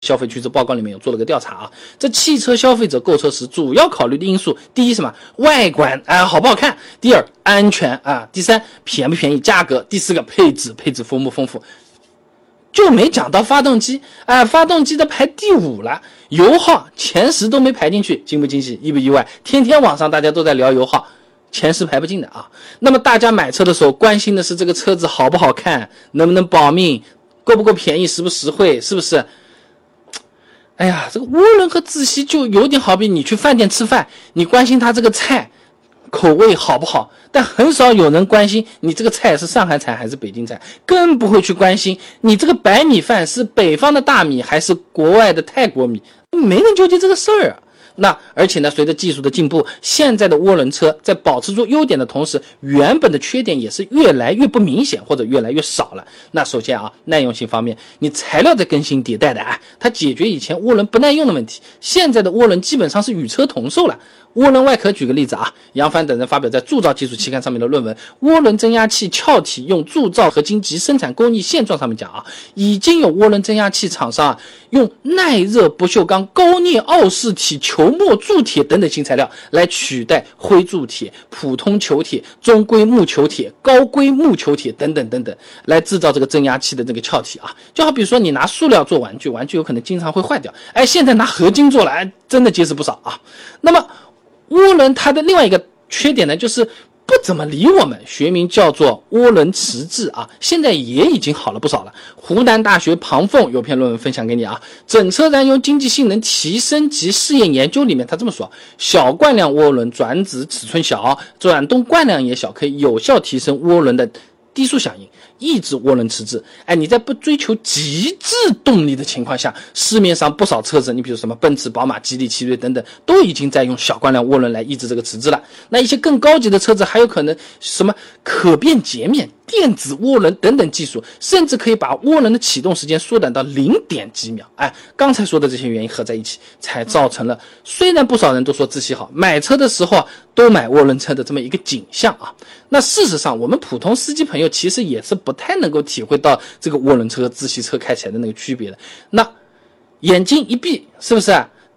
消费趋势报告里面有做了个调查啊，这汽车消费者购车时主要考虑的因素，第一什么？外观好不好看？第二安全第三便不便宜？价格？第四个配置丰不丰富？就没讲到发动机发动机的排第5了，油耗前10都没排进去，惊不惊喜？意不意外？天天网上大家都在聊油耗，前10排不进的啊。那么大家买车的时候关心的是这个车子好不好看，能不能保命，够不够便宜，实不实惠，是不是？哎呀，这个涡轮和自吸就有点好比你去饭店吃饭，你关心它这个菜口味好不好，但很少有人关心你这个菜是上海菜还是北京菜，更不会去关心你这个白米饭是北方的大米还是国外的泰国米，没人纠结这个事儿啊。那而且呢，随着技术的进步，现在的涡轮车在保持住优点的同时，原本的缺点也是越来越不明显或者越来越少了。那首先耐用性方面，你材料在更新迭代的它解决以前涡轮不耐用的问题，现在的涡轮基本上是与车同寿了。涡轮外壳举个例子杨帆等人发表在铸造技术期刊上面的论文《涡轮增压器壳体用铸造合金及生产工艺现状》上面讲已经有涡轮增压器厂商用耐热不锈钢高镍奥氏体球膜铸铁等等新材料来取代灰铸铁、普通球铁、中规木球铁、高规木球铁等等等等，来制造这个增压器的这个壳体就好比说你拿塑料做玩具，玩具有可能经常会坏掉，现在拿合金做了，真的结实不少那么涡轮它的另外一个缺点呢，就是不怎么理我们，学名叫做涡轮迟滞现在也已经好了不少了。湖南大学庞凤有篇论文分享给你整车燃油经济性能提升及试验研究里面他这么说，小惯量涡轮转子尺寸小，转动惯量也小，可以有效提升涡轮的低速响应，抑制涡轮迟滞。你在不追求极致动力的情况下，市面上不少车子，你比如什么奔驰、宝马、吉利、奇瑞等等，都已经在用小惯量涡轮来抑制这个迟滞了。那一些更高级的车子还有可能什么可变截面、电子涡轮等等技术，甚至可以把涡轮的启动时间缩短到0点几秒。刚才说的这些原因合在一起，才造成了虽然不少人都说自吸好，买车的时候都买涡轮车的这么一个景象那事实上我们普通司机朋友其实也是不太能够体会到这个涡轮车和自吸车开起来的那个区别的。那眼睛一闭，是不是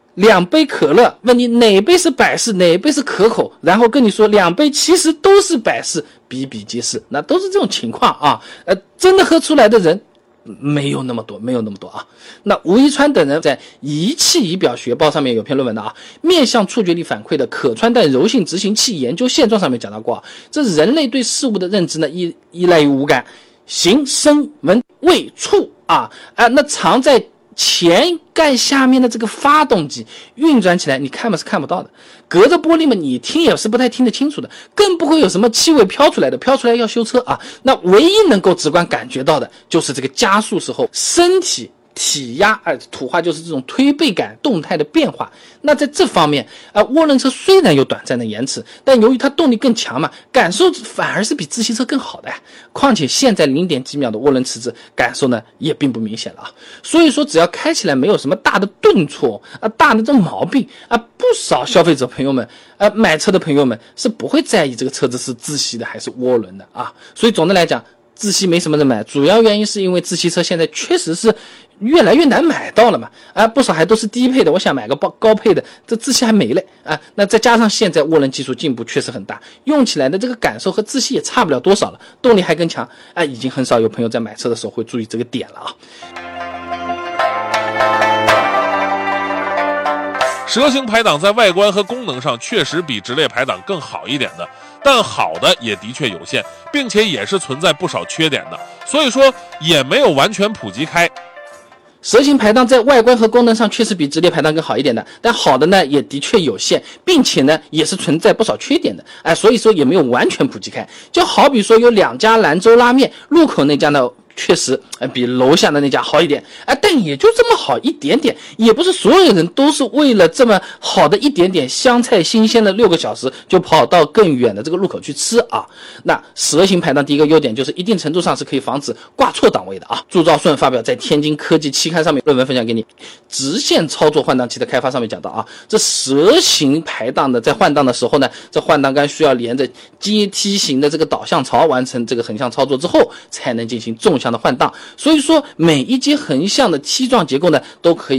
2杯可乐，问你哪杯是百事哪杯是可口，然后跟你说2杯其实都是百事，比比皆是，那都是这种情况真的喝出来的人没有那么多那吴一川等人在仪器仪表学报上面有篇论文的面向触觉力反馈的可穿戴柔性执行器研究现状上面讲到过这人类对事物的认知呢依赖于五感，形声闻味触那藏在前盖下面的这个发动机运转起来，你看嘛是看不到的，隔着玻璃嘛你听也是不太听得清楚的，更不会有什么气味飘出来的，飘出来要修车那唯一能够直观感觉到的就是这个加速时候身体体压土话就是这种推背感动态的变化。那在这方面涡轮车虽然有短暂的延迟，但由于它动力更强嘛，感受反而是比自吸车更好的况且现在0点几秒的涡轮迟滞感受呢也并不明显了所以说只要开起来没有什么大的顿挫大的这种毛病不少消费者朋友们买车的朋友们是不会在意这个车子是自吸的还是涡轮的所以总的来讲自吸没什么人买，主要原因是因为自吸车现在确实是越来越难买到了嘛不少还都是低配的，我想买个高配的，这自吸还没嘞那再加上现在涡轮技术进步确实很大，用起来的这个感受和自吸也差不了多少了，动力还更强已经很少有朋友在买车的时候会注意这个点了蛇形排档在外观和功能上确实比直列排档更好一点的，但好的也的确有限，并且也是存在不少缺点的，所以说也没有完全普及开。 蛇形排档在外观和功能上确实比直列排档更好一点的，但好的呢也的确有限，并且呢也是存在不少缺点的所以说也没有完全普及开。就好比说有2家兰州拉面，路口那家呢确实比楼下的那家好一点但也就这么好一点点，也不是所有人都是为了这么好的一点点香菜新鲜的6个小时就跑到更远的这个路口去吃那蛇形排档第一个优点就是一定程度上是可以防止挂错档位的朱兆顺发表在天津科技期刊上面论文分享给你，直线操作换挡器的开发上面讲到这蛇形排档的在换挡的时候呢，这换挡杆需要连着阶梯型的这个导向槽完成这个横向操作之后才能进行纵向的换挡，所以说每一节横向的梯状结构呢都可以